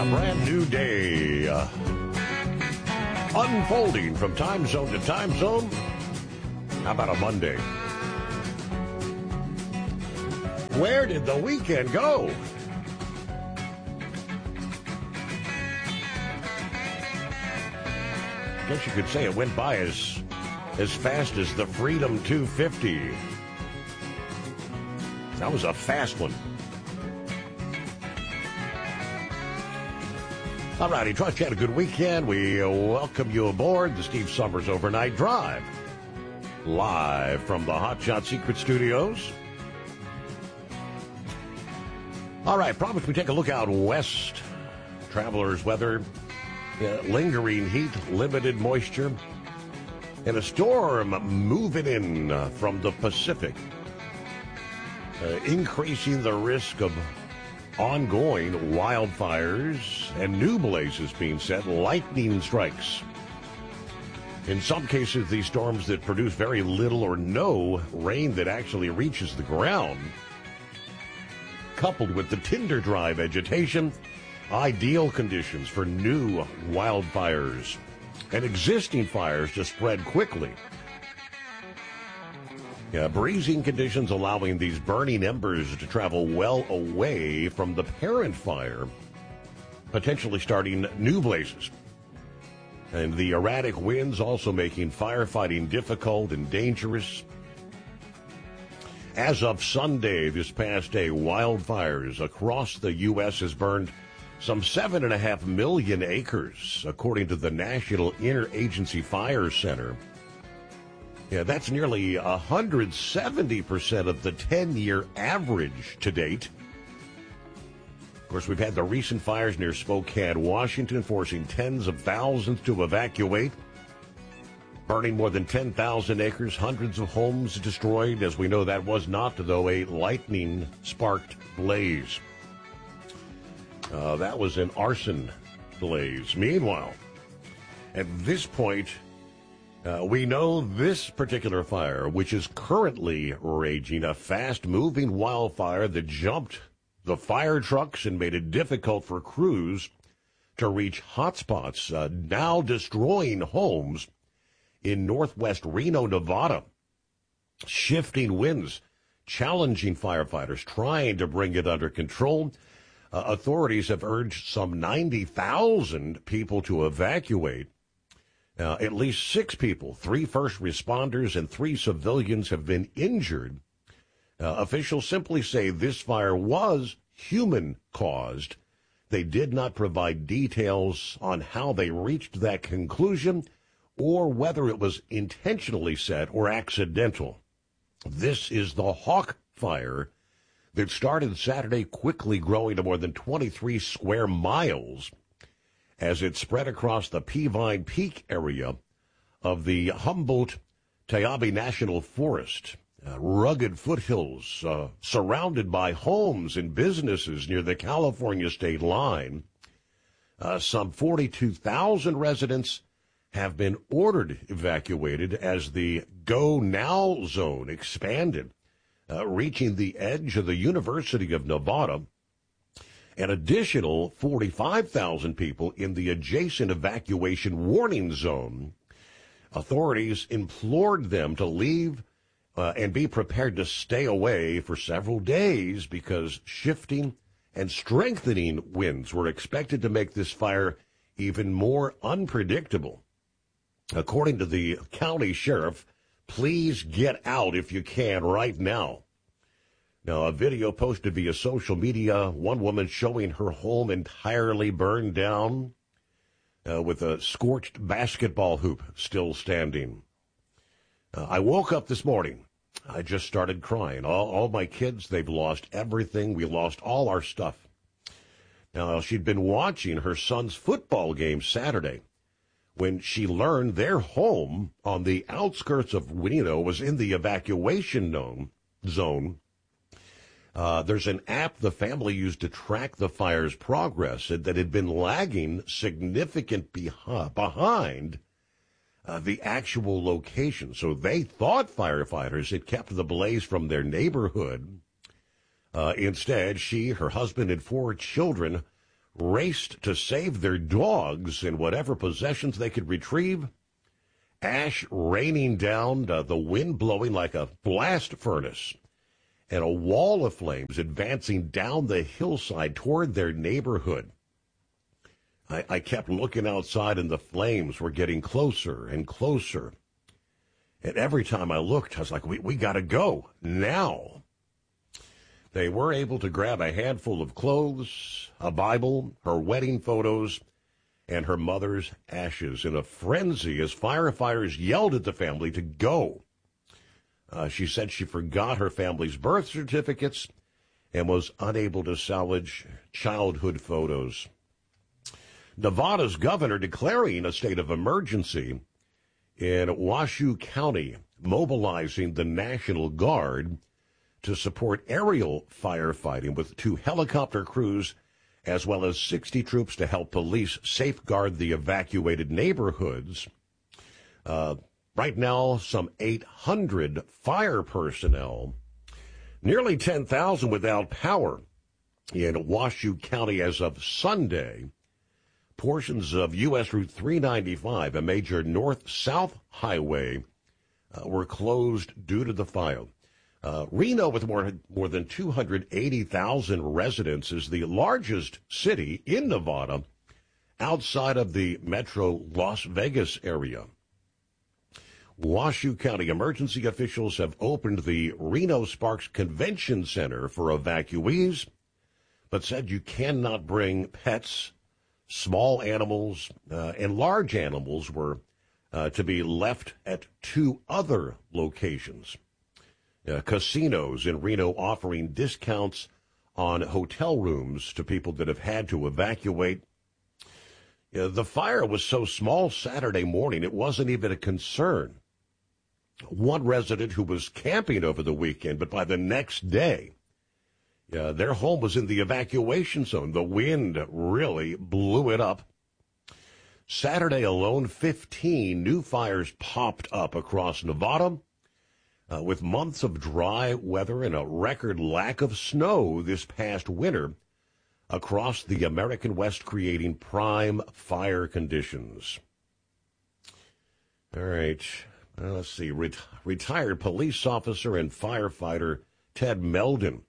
A brand new day unfolding from time zone to time zone. How about a Monday? Where did the weekend go? I guess you could say it went by as fast as the Freedom 250. That was a fast one. All righty, trust you had a good weekend. We welcome you aboard the Steve Summers Overnight Drive, live from the Hot Shot Secret Studios. All right, promise we take a look out west. Travelers' weather, lingering heat, limited moisture, and a storm moving in from the Pacific, increasing the risk of ongoing wildfires and new blazes being set, lightning strikes. In some cases, these storms that produce very little or no rain that actually reaches the ground, coupled with the tinder-dry vegetation, ideal conditions for new wildfires and existing fires to spread quickly. Breezing conditions allowing these burning embers to travel well away from the parent fire, potentially starting new blazes. And the erratic winds also making firefighting difficult and dangerous. As of Sunday, this past day, wildfires across the U.S. has burned some 7.5 million acres, according to the National Interagency Fire Center. That's nearly 170% of the 10-year average to date. Of course, we've had the recent fires near Spokane, Washington, forcing tens of thousands to evacuate, burning more than 10,000 acres, hundreds of homes destroyed. As we know, that was not, though, a lightning-sparked blaze. That was an arson blaze. Meanwhile, at this point, we know this particular fire, which is currently raging, a fast-moving wildfire that jumped the fire trucks and made it difficult for crews to reach hotspots, now destroying homes in northwest Reno, Nevada. Shifting winds, challenging firefighters, trying to bring it under control. Authorities have urged some 90,000 people to evacuate. At least 6 people, 3 first responders and 3 civilians have been injured. Officials simply say this fire was human-caused. They did not provide details on how they reached that conclusion or whether it was intentionally set or accidental. This is the Hawk Fire that started Saturday, quickly growing to more than 23 square miles as it spread across the Peavine Peak area of the Humboldt-Tyabe National Forest. Rugged foothills surrounded by homes and businesses near the California state line. Some 42,000 residents have been ordered evacuated as the Go Now zone expanded, reaching the edge of the University of Nevada. An additional 45,000 people in the adjacent evacuation warning zone. Authorities implored them to leave and be prepared to stay away for several days because shifting and strengthening winds were expected to make this fire even more unpredictable. According to the county sheriff, please get out if you can right now. Now, a video posted via social media, one woman showing her home entirely burned down with a scorched basketball hoop still standing. I woke up this morning. I just started crying. All my kids, they've lost everything. We lost all our stuff. Now, she'd been watching her son's football game Saturday when she learned their home on the outskirts of Reno was in the evacuation zone. There's an app the family used to track the fire's progress that had been lagging significant behind the actual location. So they thought firefighters had kept the blaze from their neighborhood. Instead, she, her husband, and 4 children raced to save their dogs and whatever possessions they could retrieve. Ash raining down, the wind blowing like a blast furnace, and a wall of flames advancing down the hillside toward their neighborhood. I kept looking outside, and the flames were getting closer and closer. And every time I looked, I was like, we got to go now. They were able to grab a handful of clothes, a Bible, her wedding photos, and her mother's ashes in a frenzy as firefighters yelled at the family to go. She said she forgot her family's birth certificates and was unable to salvage childhood photos. Nevada's governor declaring a state of emergency in Washoe County, mobilizing the National Guard to support aerial firefighting with 2 helicopter crews, as well as 60 troops to help police safeguard the evacuated neighborhoods. Right now, some 800 fire personnel, nearly 10,000 without power in Washoe County as of Sunday. Portions of U.S. Route 395, a major north-south highway, were closed due to the fire. Reno, with more than 280,000 residents, is the largest city in Nevada outside of the metro Las Vegas area. Washoe County emergency officials have opened the Reno Sparks Convention Center for evacuees, but said you cannot bring pets. Small animals and large animals were to be left at 2 other locations. Casinos in Reno offering discounts on hotel rooms to people that have had to evacuate. The fire was so small Saturday morning, it wasn't even a concern. One resident who was camping over the weekend, but by the next day, their home was in the evacuation zone. The wind really blew it up. Saturday alone, 15 new fires popped up across Nevada, with months of dry weather and a record lack of snow this past winter across the American West, creating prime fire conditions. All right, let's see. Retired police officer and firefighter Ted Meldon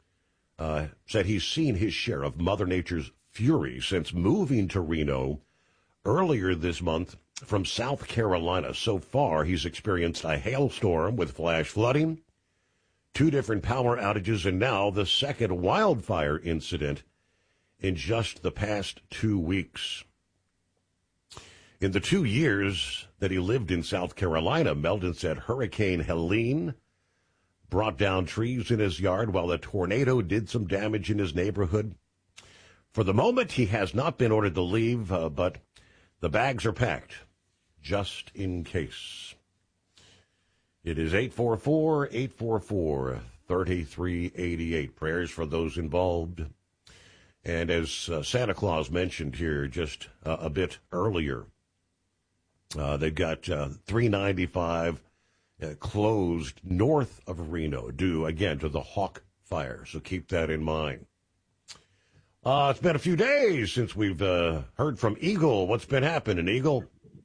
said he's seen his share of Mother Nature's fury since moving to Reno earlier this month from South Carolina. So far, he's experienced a hailstorm with flash flooding, 2 different power outages, and now the second wildfire incident in just the past 2 weeks. In the 2 years that he lived in South Carolina, Meldon said Hurricane Helene brought down trees in his yard while a tornado did some damage in his neighborhood. For the moment, he has not been ordered to leave, but the bags are packed, just in case. It is 844-844-3388. Prayers for those involved. And as Santa Claus mentioned here just a bit earlier, they've got 395 closed north of Reno, due, again, to the Hawk Fire. So keep that in mind. It's been a few days since we've heard from Eagle. What's been happening, Eagle?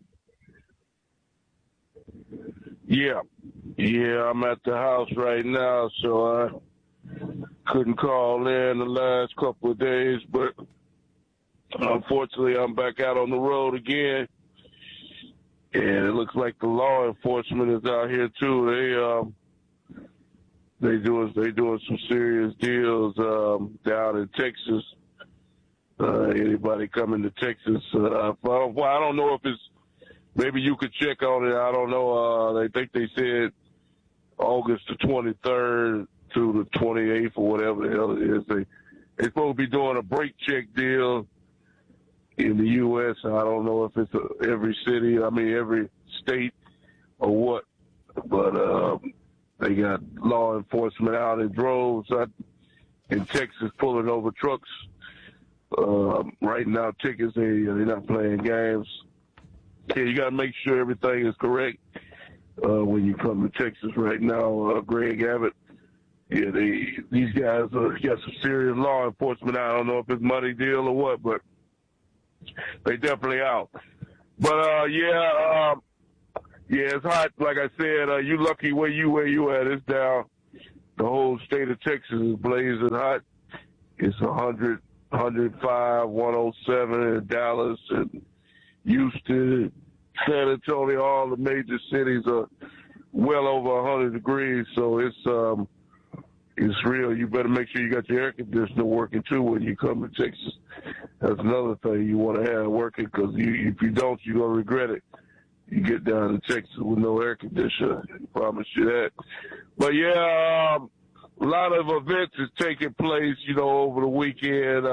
Yeah, I'm at the house right now, so I couldn't call in the last couple of days, but unfortunately I'm back out on the road again. And it looks like the law enforcement is out here too. They doing some serious deals down in Texas. Anybody coming to Texas? I don't know if it's. Maybe you could check on it. I don't know. They think they said August the 23rd to the 28th or whatever the hell it is. They're supposed to be doing a brake check deal in the U.S. I don't know if it's every state or what, but they got law enforcement out in droves in Texas pulling over trucks, writing out tickets. They're not playing games. Yeah, you got to make sure everything is correct when you come to Texas right now. Greg Abbott yeah, these guys got some serious law enforcement. I don't know if it's money deal or what, but they definitely out. But yeah, it's hot. Like I said, you lucky where you at. It's down. The whole state of Texas is blazing hot. It's 100, 105, 107 in Dallas and Houston, San Antonio. All the major cities are well over 100 degrees. So it's real. You better make sure you got your air conditioner working too when you come to Texas. That's another thing you want to have working, because if you don't, you're going to regret it. You get down to Texas with no air conditioner. I promise you that. But yeah, a lot of events is taking place, over the weekend.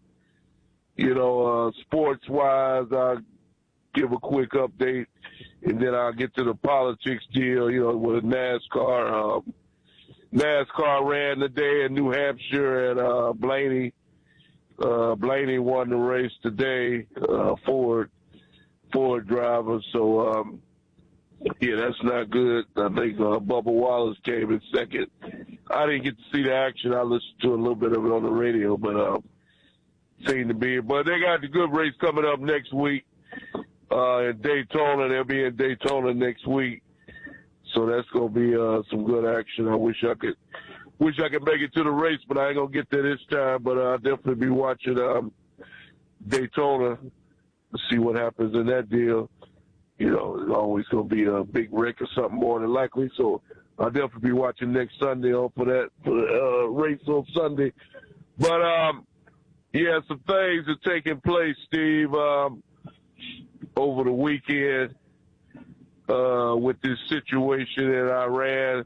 Sports-wise, I'll give a quick update, and then I'll get to the politics deal, with NASCAR. NASCAR ran today in New Hampshire at Blaney. Blaney won the race today, Ford driver. So, yeah, that's not good. I think Bubba Wallace came in second. I didn't get to see the action. I listened to a little bit of it on the radio, but seemed to be. But they got the good race coming up next week in Daytona. They'll be in Daytona next week. So that's gonna be some good action. I wish I could make it to the race, but I ain't gonna get there this time. But I'll definitely be watching Daytona to see what happens in that deal. It's always gonna be a big wreck or something more than likely. So I'll definitely be watching next Sunday for the race on Sunday. But yeah, some things are taking place, Steve, over the weekend. With this situation in Iran,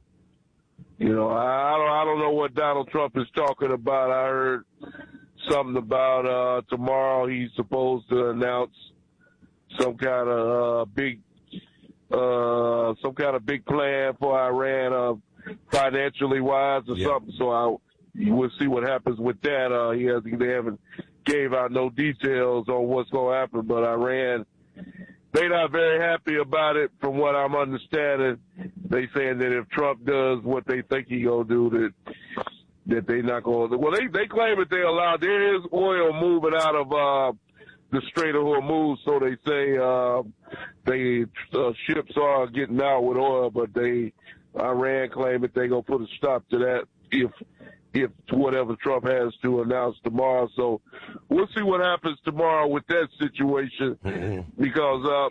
I don't know what Donald Trump is talking about. I heard something about tomorrow he's supposed to announce some kind of big plan for Iran, financially wise or something. So we'll see what happens with that. They haven't gave out no details on what's going to happen, but Iran, they're not very happy about it, from what I'm understanding. They saying that if Trump does what they think he gonna do, that they not gonna. Well, they claim that there is oil moving out of the Strait of Hormuz, so they say ships are getting out with oil, but Iran claim that they gonna put a stop to that if whatever Trump has to announce tomorrow. So we'll see what happens tomorrow with that situation, because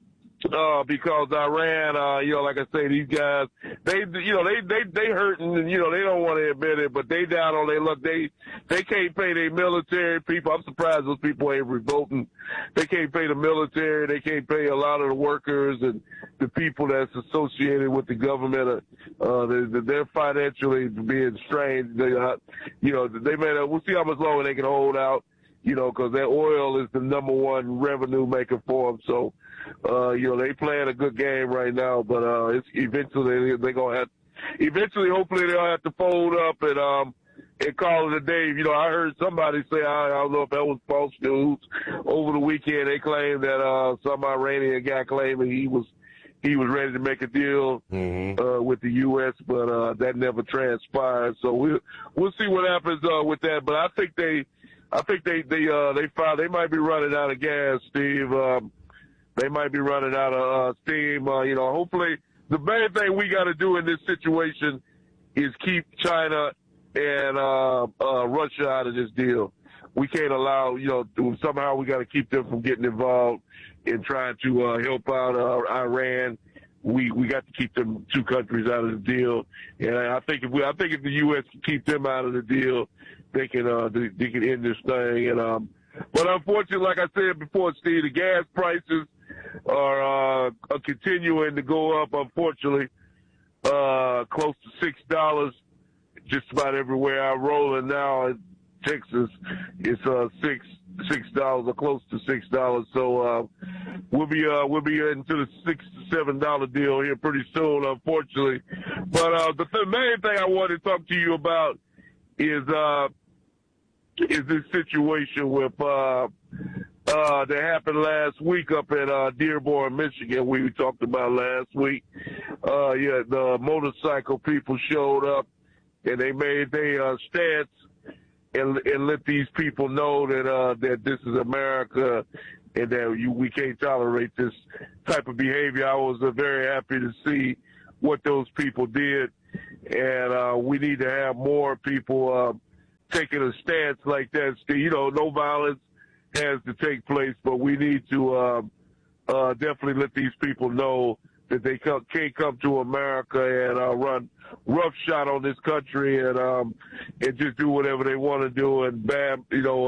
Iran, like I say, these guys, they hurting, and, they don't want to admit it, but they down on their luck. They can't pay their military people. I'm surprised those people ain't revolting. They can't pay the military. They can't pay a lot of the workers and the people that's associated with the government. They're financially being strained. We'll see how much longer they can hold out, because that oil is the number one revenue maker for them. So, they playing a good game right now, but eventually hopefully they'll have to fold up and call it a day. I heard somebody say, I don't know if that was false news, over the weekend they claimed that some Iranian guy claiming he was ready to make a deal with the U.S., but that never transpired. So we'll see what happens with that. But I think they might be running out of gas, Steve. They might be running out of steam. Hopefully, the main thing we got to do in this situation is keep China and Russia out of this deal. We can't allow, somehow we got to keep them from getting involved in trying to help out Iran. We got to keep them two countries out of the deal. And I think if the U.S. can keep them out of the deal, they can end this thing. And but unfortunately, like I said before, Steve, the gas prices are continuing to go up, unfortunately, close to $6 just about everywhere I'm rolling now in Texas. It's $6 or close to $6. So we'll be into the $6 to $7 deal here pretty soon, unfortunately. But the main thing I wanted to talk to you about is this situation with that happened last week up at Dearborn, Michigan. We talked about last week. The motorcycle people showed up and they made their stance and let these people know that this is America and that we can't tolerate this type of behavior. I was very happy to see what those people did, and we need to have more people taking a stance like that. You know, no violence has to take place, but we need to definitely let these people know that they can't come to America and run roughshod on this country and just do whatever they want to do and badmouth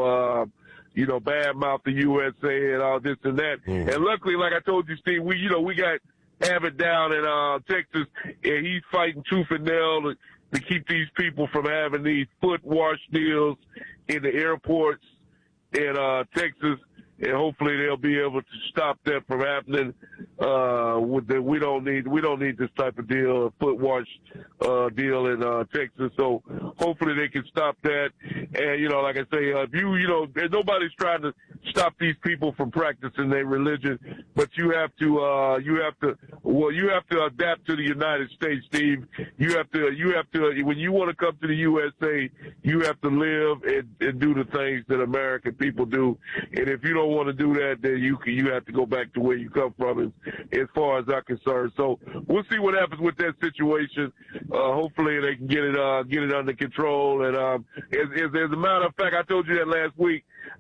the USA and all this and that. Mm. And luckily, like I told you, Steve, we got Abbott down in Texas, and he's fighting tooth and nail to keep these people from having these foot wash deals in the airports in Texas. And hopefully they'll be able to stop that from happening. We don't need this type of deal, a foot wash deal in Texas. So hopefully they can stop that. And like I say, nobody's trying to stop these people from practicing their religion, but you have to adapt to the United States, Steve. You have to when you want to come to the USA, you have to live and do the things that American people do. And if you don't want to do that, then you have to go back to where you come from, as far as I'm concerned. So we'll see what happens with that situation. Hopefully they can get it under control. And as a matter of fact, I told you that last week.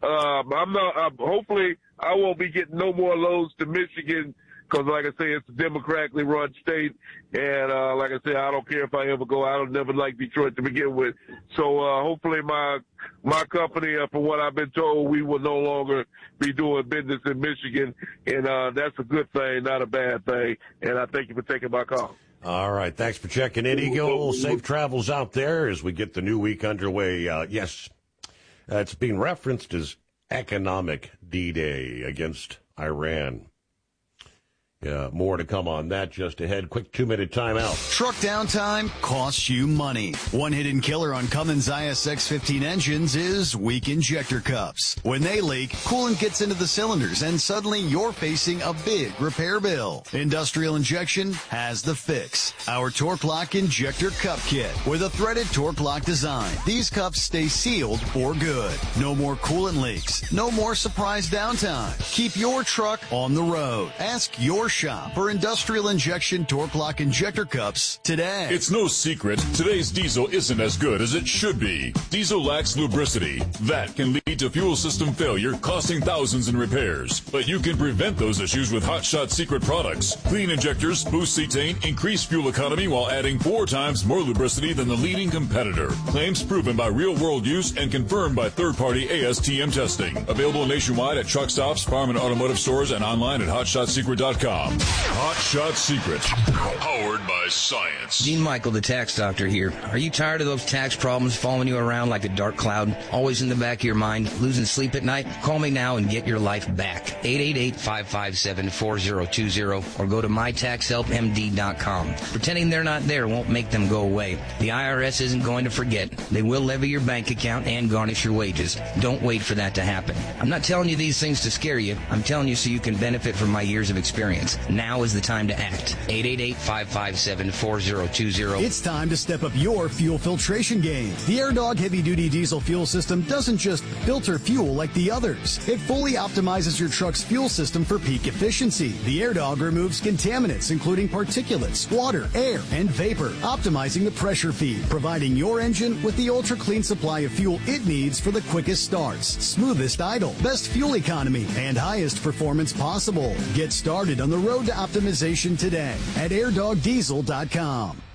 Hopefully I won't be getting no more loads to Michigan, because, like I say, it's a democratically run state, and like I say, I don't care if I ever go. I don't never like Detroit to begin with. So hopefully my company, from what I've been told, we will no longer be doing business in Michigan, and that's a good thing, not a bad thing. And I thank you for taking my call. All right, thanks for checking in, Eagle. Safe travels out there as we get the new week underway. Yes, it's being referenced as economic D-Day against Iran. Yeah, more to come on that just ahead. Quick 2-minute timeout. Truck downtime costs you money. One hidden killer on Cummins ISX-15 engines is weak injector cups. When they leak, coolant gets into the cylinders and suddenly you're facing a big repair bill. Industrial Injection has the fix. Our Torque Lock Injector Cup Kit with a threaded Torque Lock design. These cups stay sealed for good. No more coolant leaks. No more surprise downtime. Keep your truck on the road. Ask your shop for Industrial Injection Torque Lock Injector Cups today. It's no secret, today's diesel isn't as good as it should be. Diesel lacks lubricity. That can lead to fuel system failure, costing thousands in repairs. But you can prevent those issues with Hot Shot Secret products. Clean injectors, boost cetane, increase fuel economy while adding 4 times more lubricity than the leading competitor. Claims proven by real-world use and confirmed by third-party ASTM testing. Available nationwide at truck stops, farm and automotive stores, and online at hotshotsecret.com. Hot Shot Secret, powered by science. Gene Michael, the tax doctor here. Are you tired of those tax problems following you around like a dark cloud, always in the back of your mind, losing sleep at night? Call me now and get your life back. 888-557-4020 or go to mytaxhelpmd.com. Pretending they're not there won't make them go away. The IRS isn't going to forget. They will levy your bank account and garnish your wages. Don't wait for that to happen. I'm not telling you these things to scare you. I'm telling you so you can benefit from my years of experience. Now is the time to act. 888-557-4020. It's time to step up your fuel filtration game. The AirDog heavy-duty diesel fuel system doesn't just filter fuel like the others. It fully optimizes your truck's fuel system for peak efficiency. The AirDog removes contaminants, including particulates, water, air, and vapor, optimizing the pressure feed, providing your engine with the ultra-clean supply of fuel it needs for the quickest starts, smoothest idle, best fuel economy, and highest performance possible. Get started on the road to optimization today at airdogdiesel.com.